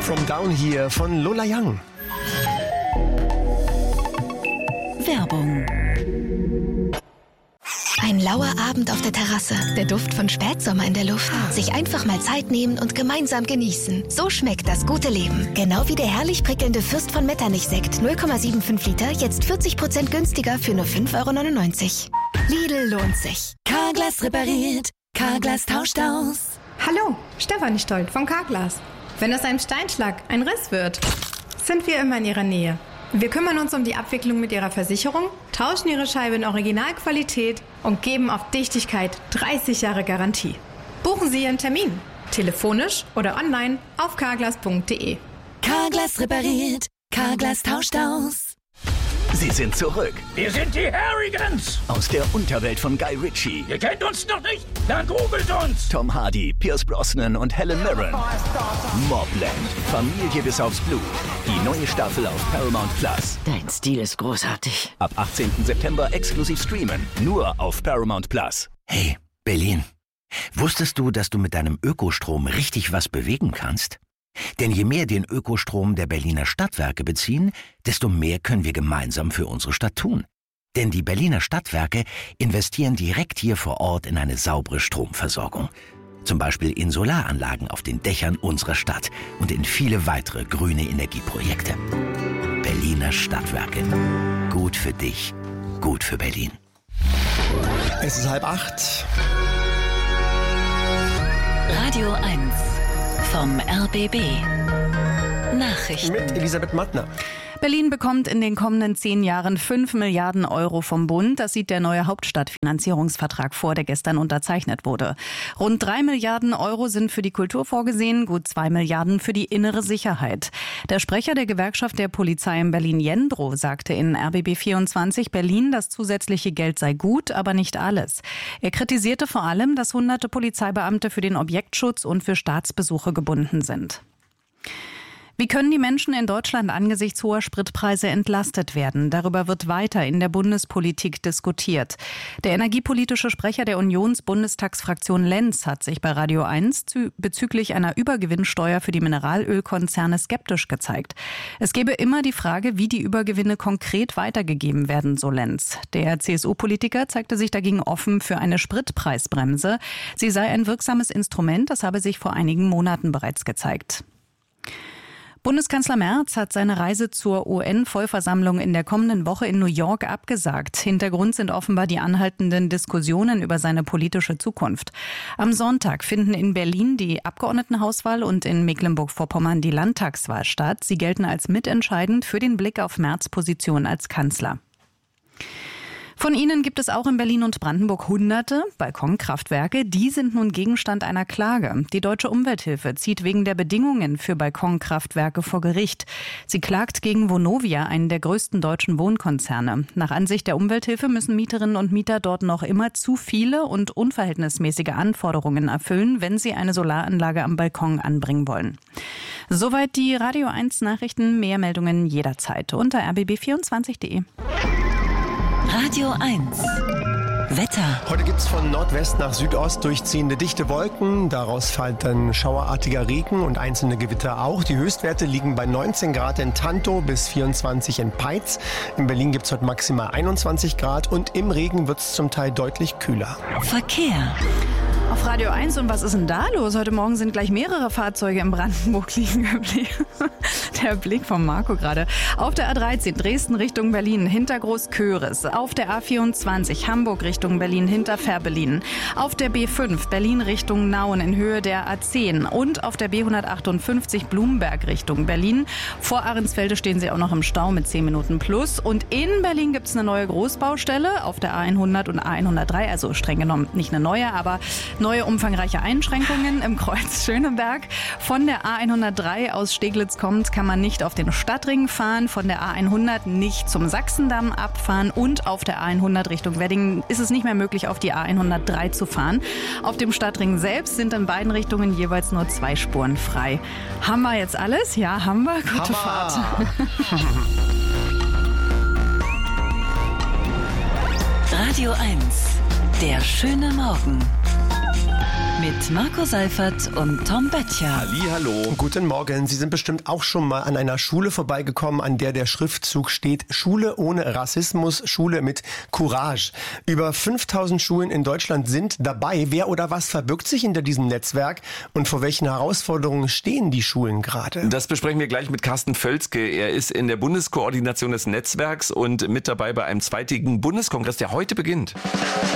From Down hier von Lola Young. Werbung. Ein lauer Abend auf der Terrasse, der Duft von Spätsommer in der Luft. Sich einfach mal Zeit nehmen und gemeinsam genießen. So schmeckt das gute Leben. Genau wie der herrlich prickelnde Fürst von Metternich-Sekt 0,75 Liter, jetzt 40% günstiger für nur 5,99 €. Lidl lohnt sich. Carglass repariert, Carglass tauscht aus. Hallo, Stefanie Stolt von Carglass. Wenn aus einem Steinschlag ein Riss wird, sind wir immer in Ihrer Nähe. Wir kümmern uns um die Abwicklung mit Ihrer Versicherung, tauschen Ihre Scheibe in Originalqualität und geben auf Dichtigkeit 30 Jahre Garantie. Buchen Sie Ihren Termin, telefonisch oder online auf carglass.de. Carglass repariert, Carglass tauscht aus. Sie sind zurück. Wir sind die Harrigans. Aus der Unterwelt von Guy Ritchie. Ihr kennt uns noch nicht? Dann googelt uns. Tom Hardy, Pierce Brosnan und Helen Mirren. Mobland. Familie bis aufs Blut. Die neue Staffel auf Paramount Plus. Dein Stil ist großartig. Ab 18. September exklusiv streamen. Nur auf Paramount Plus. Hey, Berlin. Wusstest du, dass du mit deinem Ökostrom richtig was bewegen kannst? Denn je mehr den Ökostrom der Berliner Stadtwerke beziehen, desto mehr können wir gemeinsam für unsere Stadt tun. Denn die Berliner Stadtwerke investieren direkt hier vor Ort in eine saubere Stromversorgung. Zum Beispiel in Solaranlagen auf den Dächern unserer Stadt und in viele weitere grüne Energieprojekte. Berliner Stadtwerke. Gut für dich, gut für Berlin. Es ist 7:30. Radio 1 vom RBB. Nachrichten. Mit Elisabeth Mattner. Berlin bekommt in den kommenden 10 Jahren 5 Milliarden € vom Bund. Das sieht der neue Hauptstadtfinanzierungsvertrag vor, der gestern unterzeichnet wurde. Rund 3 Milliarden € sind für die Kultur vorgesehen, gut 2 Milliarden für die innere Sicherheit. Der Sprecher der Gewerkschaft der Polizei in Berlin, Jendro, sagte in RBB24 Berlin, das zusätzliche Geld sei gut, aber nicht alles. Er kritisierte vor allem, dass hunderte Polizeibeamte für den Objektschutz und für Staatsbesuche gebunden sind. Wie können die Menschen in Deutschland angesichts hoher Spritpreise entlastet werden? Darüber wird weiter in der Bundespolitik diskutiert. Der energiepolitische Sprecher der Unionsbundestagsfraktion Lenz hat sich bei Radio 1 bezüglich einer Übergewinnsteuer für die Mineralölkonzerne skeptisch gezeigt. Es gebe immer die Frage, wie die Übergewinne konkret weitergegeben werden, so Lenz. Der CSU-Politiker zeigte sich dagegen offen für eine Spritpreisbremse. Sie sei ein wirksames Instrument, das habe sich vor einigen Monaten bereits gezeigt. Bundeskanzler Merz hat seine Reise zur UN-Vollversammlung in der kommenden Woche in New York abgesagt. Hintergrund sind offenbar die anhaltenden Diskussionen über seine politische Zukunft. Am Sonntag finden in Berlin die Abgeordnetenhauswahl und in Mecklenburg-Vorpommern die Landtagswahl statt. Sie gelten als mitentscheidend für den Blick auf Merz' Position als Kanzler. Von ihnen gibt es auch in Berlin und Brandenburg hunderte Balkonkraftwerke. Die sind nun Gegenstand einer Klage. Die Deutsche Umwelthilfe zieht wegen der Bedingungen für Balkonkraftwerke vor Gericht. Sie klagt gegen Vonovia, einen der größten deutschen Wohnkonzerne. Nach Ansicht der Umwelthilfe müssen Mieterinnen und Mieter dort noch immer zu viele und unverhältnismäßige Anforderungen erfüllen, wenn sie eine Solaranlage am Balkon anbringen wollen. Soweit die Radio 1 Nachrichten. Mehr Meldungen jederzeit unter rbb24.de. Radio 1. Wetter. Heute gibt es von Nordwest nach Südost durchziehende dichte Wolken. Daraus fällt dann schauerartiger Regen und einzelne Gewitter auch. Die Höchstwerte liegen bei 19 Grad in Tantow bis 24 in Peitz. In Berlin gibt es heute maximal 21 Grad und im Regen wird es zum Teil deutlich kühler. Verkehr. Auf Radio 1 und was ist denn da los? Heute Morgen sind gleich mehrere Fahrzeuge in Brandenburg liegen geblieben. Der Blick von Marco gerade. Auf der A13 Dresden Richtung Berlin hinter Großköris. Auf der A24 Hamburg Richtung Berlin hinter Fährberlin. Auf der B5 Berlin Richtung Nauen in Höhe der A10. Und auf der B158 Blumberg Richtung Berlin. Vor Ahrensfelde stehen sie auch noch im Stau mit 10 Minuten plus. Und in Berlin gibt es eine neue Großbaustelle auf der A100 und A103. Also streng genommen nicht eine neue, aber neue umfangreiche Einschränkungen im Kreuz Schöneberg. Von der A103 aus Steglitz kommt, kann man nicht auf den Stadtring fahren. Von der A100 nicht zum Sachsendamm abfahren. Und auf der A100 Richtung Wedding ist es nicht mehr möglich, auf die A103 zu fahren. Auf dem Stadtring selbst sind in beiden Richtungen jeweils nur 2 Spuren frei. Haben wir jetzt alles? Ja, haben wir. Gute Fahrt. Radio 1. Der schöne Morgen. Mit Marco Seifert und Tom Böttcher. Hallihallo. Guten Morgen. Sie sind bestimmt auch schon mal an einer Schule vorbeigekommen, an der der Schriftzug steht: Schule ohne Rassismus, Schule mit Courage. Über 5000 Schulen in Deutschland sind dabei. Wer oder was verbirgt sich hinter diesem Netzwerk und vor welchen Herausforderungen stehen die Schulen gerade? Das besprechen wir gleich mit Carsten Völzke. Er ist in der Bundeskoordination des Netzwerks und mit dabei bei einem zweitägigen Bundeskongress, der heute beginnt.